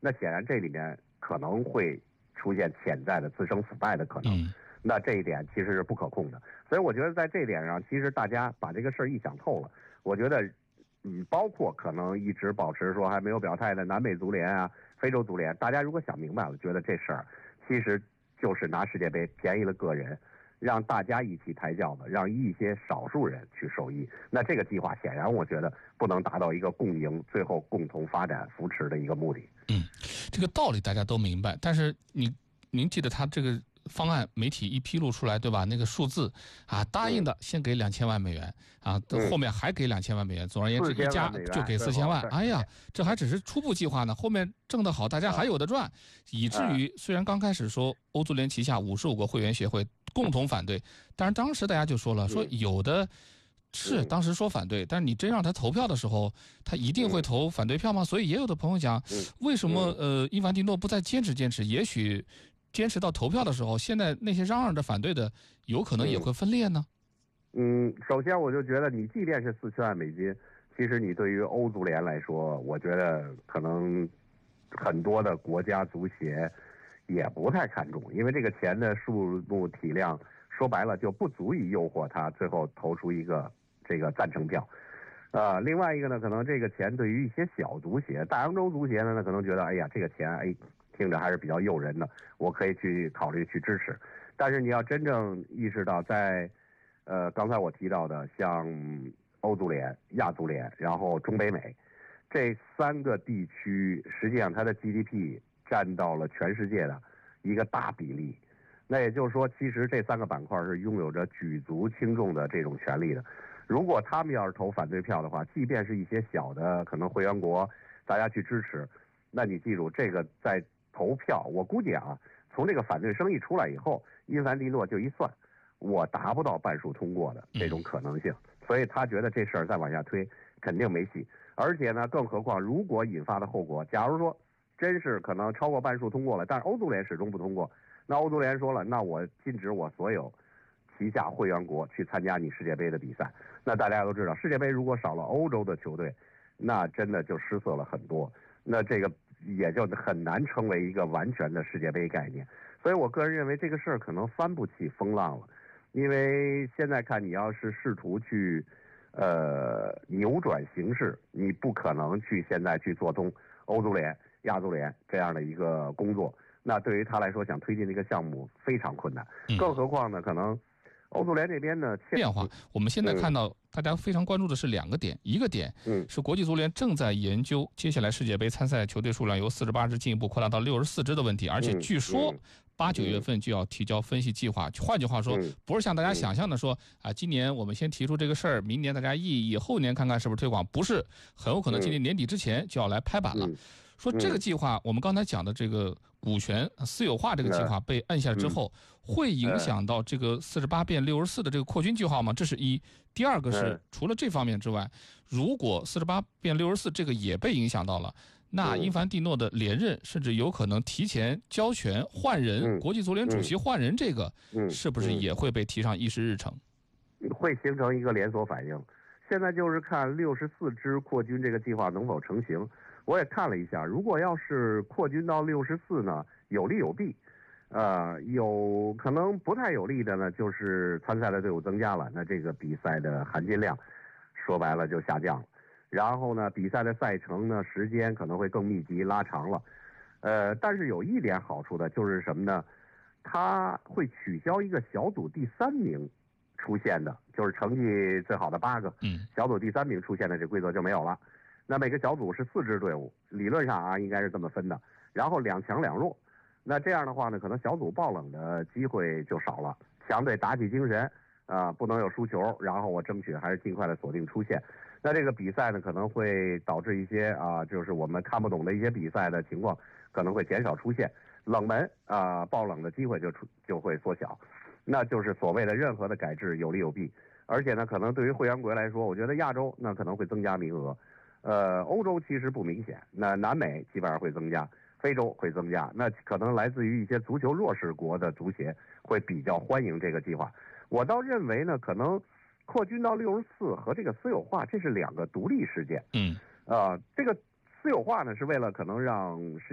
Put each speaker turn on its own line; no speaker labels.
那显然这里面可能会出现潜在的滋生腐败的可能。那这一点其实是不可控的，所以我觉得在这一点上，其实大家把这个事儿一想透了，我觉得，包括可能一直保持说还没有表态的南美足联啊、非洲足联，大家如果想明白了，觉得这事儿其实就是拿世界杯便宜了个人，让大家一起抬轿子，让一些少数人去受益。那这个计划显然我觉得不能达到一个共赢、最后共同发展扶持的一个目的。
这个道理大家都明白，但是您记得他这个方案媒体一披露出来，对吧？那个数字啊，答应的先给2000万美元啊，后面还给2000万美元。总而言之，一家就给4000万。哎呀，这还只是初步计划呢，后面挣得好，大家还有的赚。以至于虽然刚开始说欧足联旗下55个会员协会共同反对，但是当时大家就说了，说有的是当时说反对，但是你真让他投票的时候，他一定会投反对票吗？所以也有的朋友讲，为什么伊凡蒂诺不再坚持？也许坚持到投票的时候，现在那些嚷嚷着反对的，有可能也会分裂呢？
首先我就觉得，你即便是4000万美金，其实你对于欧足联来说，我觉得可能很多的国家足协也不太看重，因为这个钱的数目体量，说白了就不足以诱惑他最后投出一个这个赞成票。另外一个呢，可能这个钱对于一些小足协，大洋洲足协呢，可能觉得，哎呀，这个钱，听着还是比较诱人的，我可以去考虑去支持。但是你要真正意识到，在刚才我提到的像欧足联、亚足联，然后中北美这3个地区，实际上它的 GDP 占到了全世界的一个大比例。那也就是说，其实这3个板块是拥有着举足轻重的这种权利的。如果他们要是投反对票的话，即便是一些小的可能会员国，大家去支持，那你记住，这个在投票，我估计从这个反对声一出来以后，因凡蒂诺就一算，我达不到半数通过的这种可能性，所以他觉得这事儿再往下推肯定没戏。而且呢，更何况如果引发的后果，假如说真是可能超过半数通过了，但是欧足联始终不通过，那欧足联说了，那我禁止我所有旗下会员国去参加你世界杯的比赛。那大家都知道，世界杯如果少了欧洲的球队，那真的就失色了很多，那这个也就很难成为一个完全的世界杯概念。所以我个人认为这个事儿可能翻不起风浪了，因为现在看你要是试图去扭转形势，你不可能现在去做通欧足联、亚足联这样的一个工作，那对于他来说想推进这个项目非常困难。更何况呢，可能欧足联这边呢
变化，我们现在看到大家非常关注的是2个点，一个点是国际足联正在研究接下来世界杯参赛球队数量由48支进一步扩大到64支的问题，而且据说8、9月份就要提交分析计划。换句话说，不是像大家想象的说今年我们先提出这个事儿，明年大家议议，后年看看是不是推广，不是，很有可能今年年底之前就要来拍板了。说这个计划，我们刚才讲的这个股权私有化这个计划被按下之后，会影响到这个48变64的这个扩军计划吗？这是一。第二个是，除了这方面之外，如果48变64这个也被影响到了，那因凡蒂诺的连任甚至有可能提前交权换人，国际足联主席换人，这个是不是也会被提上议事日程？
会形成一个连锁反应。现在就是看64支扩军这个计划能否成型。我也看了一下，如果要是扩军到64呢，有利有弊。有可能不太有利的呢，就是参赛的队伍增加了，那这个比赛的含金量说白了就下降了。然后呢，比赛的赛程呢，时间可能会更密集拉长了。但是有一点好处的就是什么呢？它会取消一个小组第3名出现的，就是成绩最好的8个，小组第3名出现的这规则就没有了。那每个小组是4支队伍，理论上应该是这么分的，然后2强2弱。那这样的话呢，可能小组爆冷的机会就少了，强队打起精神不能有输球，然后我争取还是尽快的锁定出线。那这个比赛呢，可能会导致一些就是我们看不懂的一些比赛的情况可能会减少出现，冷门爆冷的机会就会缩小。那就是所谓的任何的改制有利有弊。而且呢，可能对于会员国来说，我觉得亚洲那可能会增加名额，欧洲其实不明显，那南美基本上会增加，非洲会增加，那可能来自于一些足球弱势国的足协会比较欢迎这个计划。我倒认为呢，可能扩军到64和这个私有化这是2个独立事件。这个私有化呢是为了可能让